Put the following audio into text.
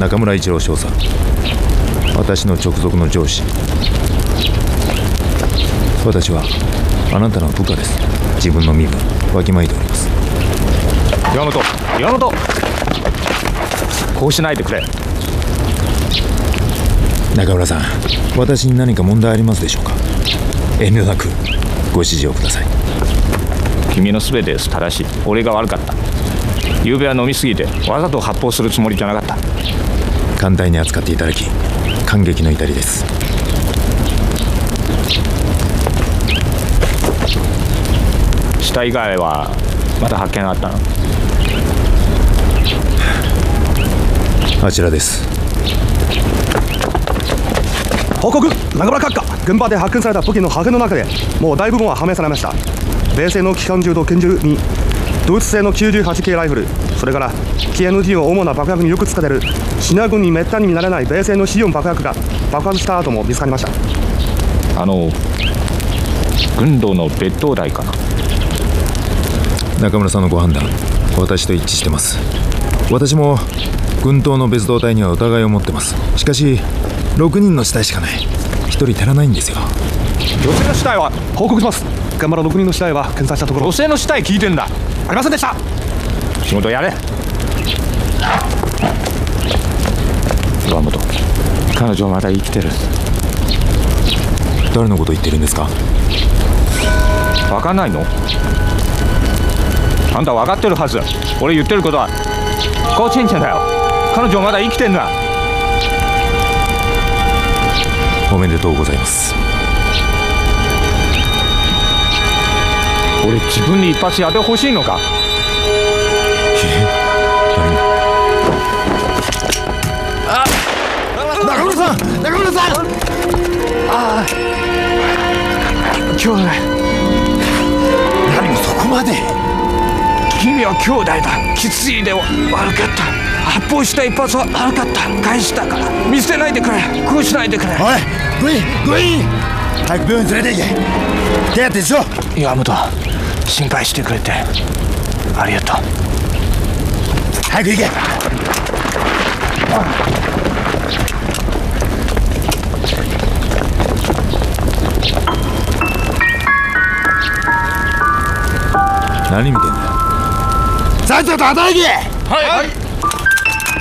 中村一郎少佐、私の直属の上司。私はあなたの部下です。自分の身分わきまえております。 岩本、こうしないでくれ。 中村さん、私に何か問題ありますでしょうか。遠慮なくご指示をください。 君の全て正しい。俺が悪かった。昨夜は飲みすぎてわざと発砲するつもりじゃなかった。 寛大に扱っていただき感激の至りです。 死体以外はまだ発見があったの？ あちらです。 報告、中村閣下。現場で発見された武器の破片の中でもう大部分は判明されました。米製の機関銃と拳銃にドイツ製の98系ライフル、それから TNT を主な爆薬によく使っているシナ軍にめったに見慣れない米製の C4 爆薬が爆発した後も見つかりました。 軍道の別当台かな。 中村さんのご判断、私と一致してます。私も軍刀の別動隊には疑いを持ってます。しかし6人の死体しかない。1人足らないんですよ。 女性の死体は？ 報告します。現場の6人の死体は検査したところ、 女性の死体聞いてんだ。 ありませんでした。 仕事やれ。岩本、彼女はまだ生きてる。 誰のこと言ってるんですか？ 分かんないの？あんた分かってるはず。俺言ってることは高チェンチェンだよ。彼女はまだ生きてんだ。 おめでとうございます。 俺自分に一発やってほしいのか？ 中村さん、中村さん。 ああ、兄弟。 何もそこまで。 君は兄弟だ。きついで悪かった。発砲した一発は悪かった。返したから見捨てないでくれ。こうしないでくれ。 おい、グイーン早く病院連れて行け。手当てしろ。 岩本、心配してくれてありがとう。 早く行け。何見てんだよ。さっさと働け。 はい。